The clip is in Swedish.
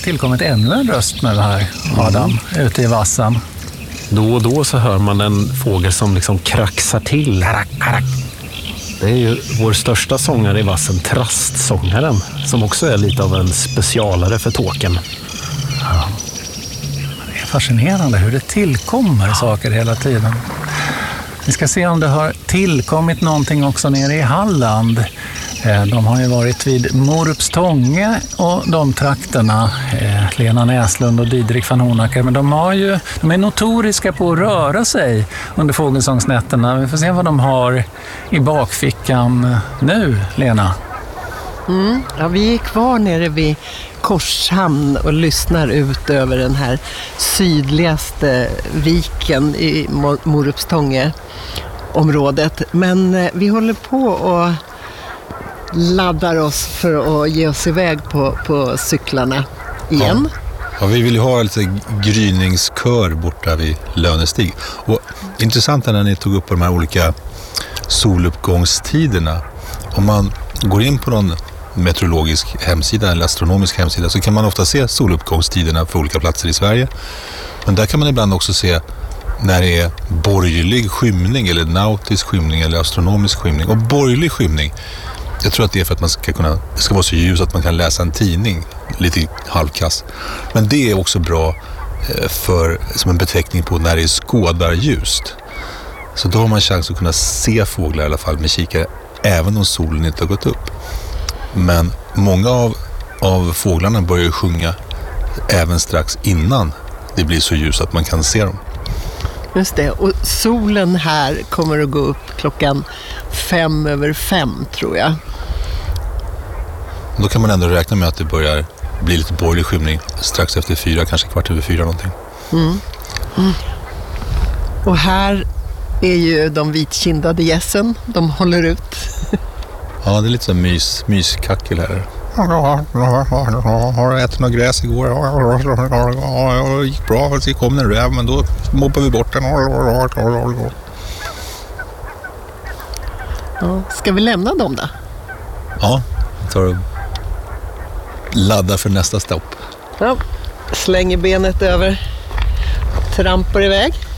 tillkommit ännu en röst nu här, Adam, ute i vassen. Då och då så hör man en fågel som liksom kraxar till. Det är ju vår största sångare i vassen, trastsångaren, som också är lite av en specialare för tåken. Ja. Det är fascinerande hur det tillkommer saker hela tiden. Vi ska se om det har tillkommit någonting också nere i Halland. De har ju varit vid Morupstånge och de trakterna, Lena Näslund och Didrik van Honacker, men de är notoriska på att röra sig under fågelsångsnätterna. Vi får se vad de har i bakfickan nu, Lena. Ja, vi är kvar nere vid Korshamn och lyssnar ut över den här sydligaste viken i Morupstånge-området. Men vi håller på och laddar oss för att ge oss iväg på cyklarna igen. Ja, vi vill ju ha lite gryningskör borta vid Lönestig. Och intressant är när ni tog upp de här olika soluppgångstiderna. Om man går in på någon meteorologisk hemsida eller astronomisk hemsida så kan man ofta se soluppgångstiderna för olika platser i Sverige. Men där kan man ibland också se när det är borgerlig skymning eller nautisk skymning eller astronomisk skymning. Och borgerlig skymning, jag tror att det är för att det ska vara så ljus att man kan läsa en tidning lite halvkass. Men det är också bra som en beteckning på när det är skådarljust. Så då har man chans att kunna se fåglar i alla fall med kikare även om solen inte har gått upp. Men många av fåglarna börjar sjunga även strax innan det blir så ljus att man kan se dem. Just det, och solen här kommer att gå upp 5:05 tror jag. Då kan man ändå räkna med att det börjar bli lite borgerlig skymning strax efter 4, kanske 4:15 någonting. Och här är ju de vitkindade gässen, de håller ut. Ja, det är lite så myskackel här. Har ätit något gräs igår? Det gick bra, det kom en räv, men då mobbade vi bort den. Ja, ska vi lämna dem då? Ja, tar och laddar för nästa stopp. Ja, slänger benet över, trampar iväg.